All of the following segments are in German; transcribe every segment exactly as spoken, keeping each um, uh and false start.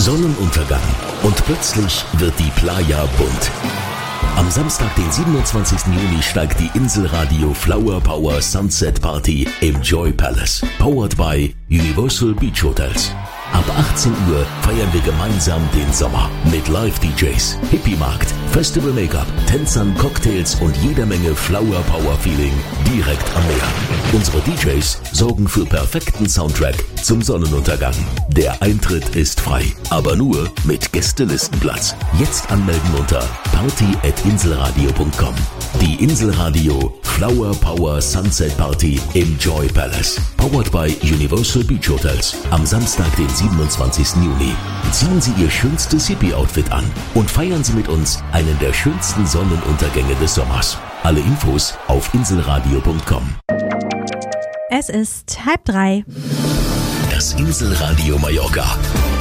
Sonnenuntergang und plötzlich wird die Playa bunt. Am Samstag, den siebenundzwanzigsten Juni, steigt die Inselradio Flower Power Sunset Party im Joy Palace. Powered by Universal Beach Hotels. Ab achtzehn Uhr feiern wir gemeinsam den Sommer mit Live-D Js, Hippie-Markt, Festival-Make-up, Tänzern, Cocktails und jeder Menge Flower-Power-Feeling direkt am Meer. Unsere D Js sorgen für perfekten Soundtrack zum Sonnenuntergang. Der Eintritt ist frei, aber nur mit Gästelistenplatz. Jetzt anmelden unter party at inselradio punkt com. Die Inselradio Flower Power Sunset Party im Joy Palace. Powered by Universal Beach Hotels. Am Samstag, den siebenundzwanzigsten Juni. Ziehen Sie Ihr schönstes Hippie-Outfit an und feiern Sie mit uns einen der schönsten Sonnenuntergänge des Sommers. Alle Infos auf inselradio punkt com. Es ist halb drei. Das Inselradio Mallorca.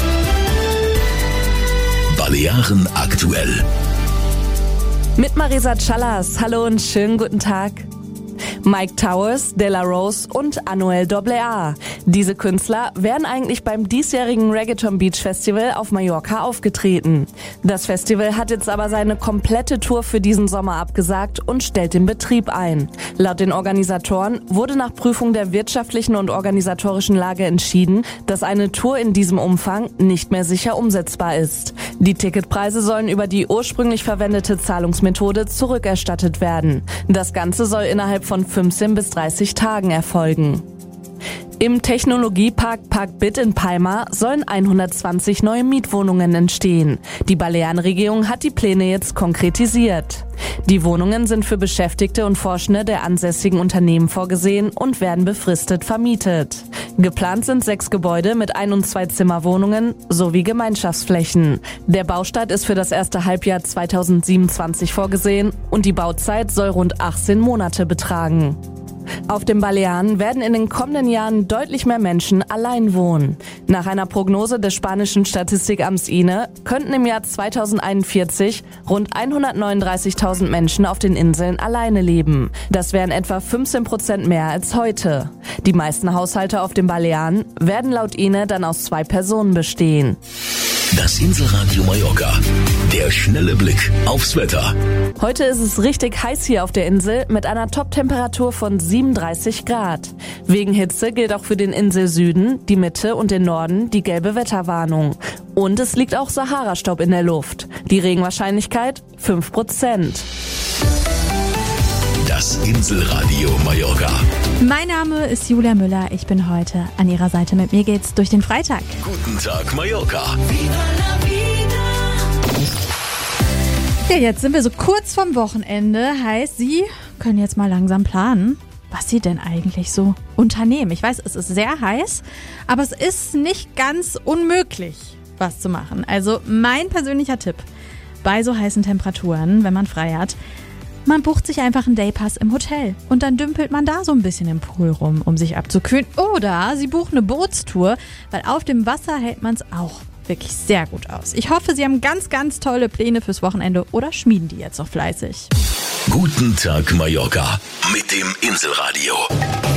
Balearen aktuell. Mit Marisa Callas. Hallo und schönen guten Tag. Mike Towers, De La Rose und Anuel A A. Diese Künstler wären eigentlich beim diesjährigen Reggaeton Beach Festival auf Mallorca aufgetreten. Das Festival hat jetzt aber seine komplette Tour für diesen Sommer abgesagt und stellt den Betrieb ein. Laut den Organisatoren wurde nach Prüfung der wirtschaftlichen und organisatorischen Lage entschieden, dass eine Tour in diesem Umfang nicht mehr sicher umsetzbar ist. Die Ticketpreise sollen über die ursprünglich verwendete Zahlungsmethode zurückerstattet werden. Das Ganze soll innerhalb von fünfzehn bis dreißig Tagen erfolgen. Im Technologiepark Park Bit in Palma sollen hundertzwanzig neue Mietwohnungen entstehen. Die Balearenregierung hat die Pläne jetzt konkretisiert. Die Wohnungen sind für Beschäftigte und Forschende der ansässigen Unternehmen vorgesehen und werden befristet vermietet. Geplant sind sechs Gebäude mit Ein- und Zwei-Zimmer-Wohnungen sowie Gemeinschaftsflächen. Der Baustart ist für das erste Halbjahr zweitausendsiebenundzwanzig vorgesehen und die Bauzeit soll rund achtzehn Monate betragen. Auf den Balearen werden in den kommenden Jahren deutlich mehr Menschen allein wohnen. Nach einer Prognose des spanischen Statistikamts I N E könnten im Jahr zweitausendeinundvierzig rund hundertneununddreißigtausend Menschen auf den Inseln alleine leben. Das wären etwa fünfzehn Prozent mehr als heute. Die meisten Haushalte auf den Balearen werden laut I N E dann aus zwei Personen bestehen. Das Inselradio Mallorca. Der schnelle Blick aufs Wetter. Heute ist es richtig heiß hier auf der Insel mit einer Top-Temperatur von siebenunddreißig Grad. Wegen Hitze gilt auch für den Inselsüden, die Mitte und den Norden die gelbe Wetterwarnung. Und es liegt auch Sahara-Staub in der Luft. Die Regenwahrscheinlichkeit fünf Prozent. Das Inselradio Mallorca. Mein Name ist Julia Müller. Ich bin heute an Ihrer Seite. Mit mir geht's durch den Freitag. Guten Tag, Mallorca. Ja, jetzt sind wir so kurz vorm Wochenende. Heißt, Sie können jetzt mal langsam planen, was Sie denn eigentlich so unternehmen. Ich weiß, es ist sehr heiß, aber es ist nicht ganz unmöglich, was zu machen. Also mein persönlicher Tipp bei so heißen Temperaturen, wenn man frei hat: Man bucht sich einfach einen Daypass im Hotel und dann dümpelt man da so ein bisschen im Pool rum, um sich abzukühlen. Oder Sie buchen eine Bootstour, weil auf dem Wasser hält man es auch wirklich sehr gut aus. Ich hoffe, Sie haben ganz, ganz tolle Pläne fürs Wochenende oder schmieden die jetzt noch fleißig. Guten Tag, Mallorca mit dem Inselradio.